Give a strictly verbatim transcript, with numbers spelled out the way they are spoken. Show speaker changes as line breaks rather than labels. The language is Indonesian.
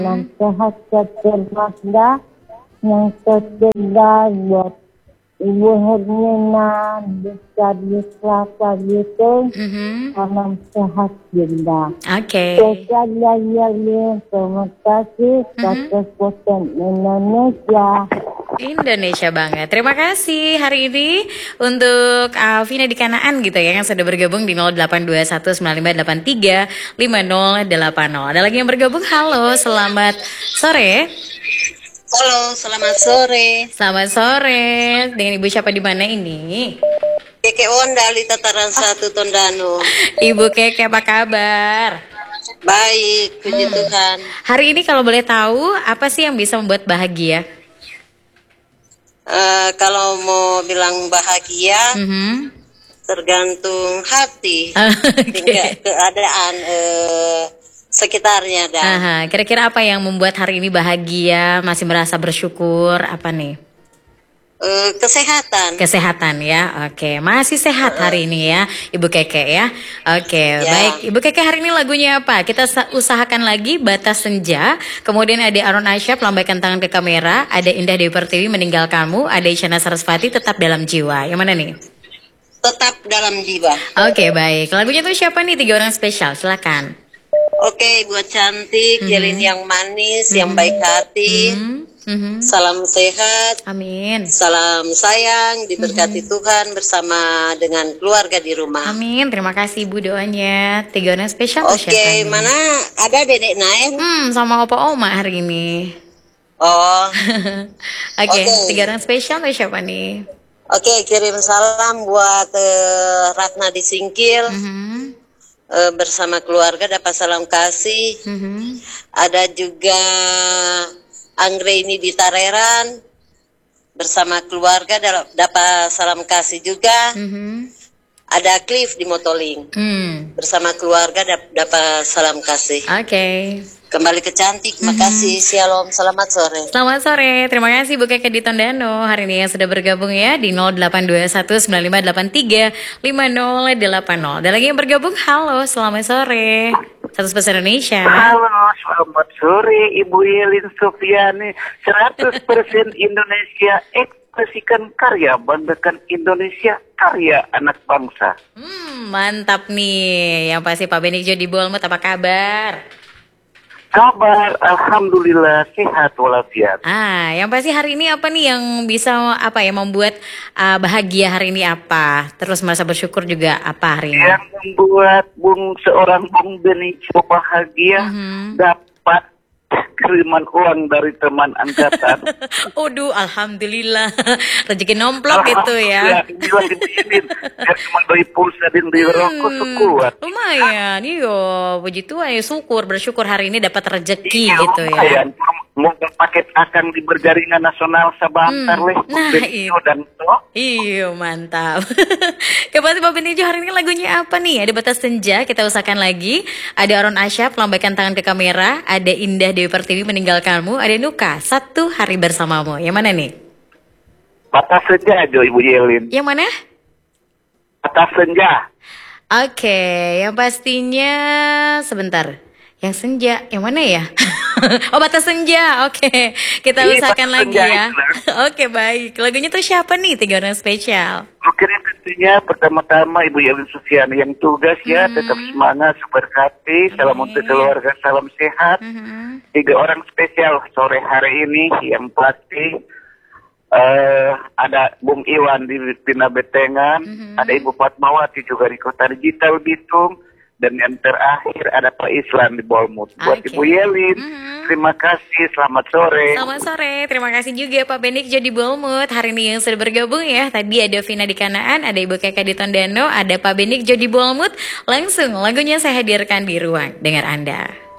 Salam sehat cerdas yang tercegah buat Ibu Hermina besar besar gitu.
Mhm.
Salam sehat jenda.
Oke.
Sekali lagi terima kasih atas Poten Indonesia.
Indonesia banget. Terima kasih hari ini untuk uh, Vina di Kanaan gitu ya yang sudah bergabung di nol delapan dua satu sembilan lima delapan tiga lima nol delapan nol. Ada lagi yang bergabung. Halo, selamat sore.
Halo, selamat sore.
Selamat sore. Dengan Ibu siapa di mana ini?
Keke Onda di Tataran Satu Tondano.
Ibu Keke apa kabar?
Baik, puji
Hmm.
Tuhan.
Hari ini kalau boleh tahu apa sih yang bisa membuat bahagia?
Eh, kalau mau bilang bahagia,
Mhm.
tergantung hati,
Oke.
tinggal keadaan eh, sekitarnya dan
Aha, kira-kira apa yang membuat hari ini bahagia, masih merasa bersyukur, apa nih?
eh, kesehatan.
Kesehatan ya, oke. Masih sehat hari ini ya, Ibu Keke ya. Oke,
Ya.
baik. Ibu Keke hari ini lagunya apa? Kita sa- usahakan lagi Batas Senja. Kemudian ada Aron Aisyah, Lambaikan Tangan ke Kamera. Ada Indah Dewi Pertiwi, Meninggal Kamu. Ada Isyana Sarasvati, Tetap Dalam Jiwa. Yang mana nih?
Tetap dalam jiwa.
Oke, baik. Lagunya tuh siapa nih? Tiga orang spesial, silakan.
Oke, buat cantik, Jelin yang manis, yang baik hati.
Mhm, mhm.
Salam sehat.
Amin.
Salam sayang, diberkati Tuhan bersama dengan keluarga di rumah.
Amin, terima kasih Ibu doanya. Tiga orang spesial tuh
Oke,
siapa nih?
mana ada dedek Naim?
Hmm, sama Opa Oma hari ini.
Oh,
Oke,
Oke.
tiga orang spesial tuh siapa nih?
oke, kirim salam buat eh, Ratna di Singkil
Mhm,
eh, bersama keluarga, dapat salam kasih.
mhm.
Ada juga Anggreni di Tareran bersama keluarga, da- dapat salam kasih juga.
Mhm.
Ada Cliff di Motoling
Hmm,
bersama keluarga, dap- dapat salam kasih.
oke.
Kembali ke cantik, makasih. Shalom, selamat sore.
Selamat sore, terima kasih Bu Keke di Tondano hari ini yang sudah bergabung ya di nol delapan dua satu sembilan lima delapan tiga lima nol delapan nol. Dan lagi yang bergabung, halo, selamat sore. Satu Bahasa Indonesia.
Halo, selamat sore Ibu Yelin Sofiani. seratus persen Indonesia, ekspresikan karya, banggakan Indonesia, karya anak bangsa.
Hmm, mantap nih. Yang pasti Pak Benik Jo di Bournemouth, apa kabar?
Kabar, Alhamdulillah, sehat walafiat.
Ah, yang pasti hari ini apa nih yang bisa apa ya membuat ah, bahagia hari ini apa? Terus merasa bersyukur juga apa hari ini?
Yang membuat Bung seorang Bung Benicio bahagia
Mhm.
dapat kiriman uang dari teman angkatan.
Waduh, alhamdulillah. Rezeki nomplok itu ya.
Alhamdulillah, Ibu Yelin. Biar cuma beli pulsa dan beli rokok sekuat.
Lumayan, iyo. Puji Tuhan ya, syukur, bersyukur hari ini dapat rezeki
Iya,
gitu ya.
lumayan. Mau paket akan di berjaringan nasional Sabantar
Hmm,
leh.
nah,
Benio
itu.
dan to.
Iya, mantap. Kembali Pak Benijo hari ini lagunya apa nih? Ada Batas Senja, kita usahakan lagi. Ada Aron Aisyah, Lambaikan Tangan ke Kamera. Ada Indah Dewi Pertiwi, Meninggal Kamu. Ada Nuka, Satu Hari Bersamamu. Yang mana nih?
Batas senja aja Ibu Yelin.
Yang mana?
Batas senja.
Oke, yang pastinya sebentar. Yang senja, yang mana ya? Oh, Batas Senja. Oke, kita
Iya,
usahakan
Batas
lagi
Senja
ya.
itu, nah.
Oke, baik. Lagunya tuh siapa nih? Tiga orang spesial.
Oke, tentunya pertama-tama Ibu Yelin Sufiani yang tugas ya,
Hmm.
tetap semangat, super hati, salam untuk keluarga, salam sehat.
Mhm.
Tiga orang spesial sore hari ini yang pasti eh ada Bung Iwan di Pina Betengan,
Mhm.
ada Ibu Fatmawati juga di Kota Digital Bitung, dan yang terakhir ada Pak Islam di Bournemouth. Buat
Oke.
Ibu Yelin,
Mhm.
terima kasih, selamat sore.
Selamat sore, terima kasih juga Pak Benik jadi Bournemouth hari ini yang sudah bergabung ya. Tadi ada Vina di Kanaan, ada Ibu Keke di Tondano, ada Pak Benik jadi Bournemouth. Langsung lagunya saya hadirkan di ruang dengar Anda.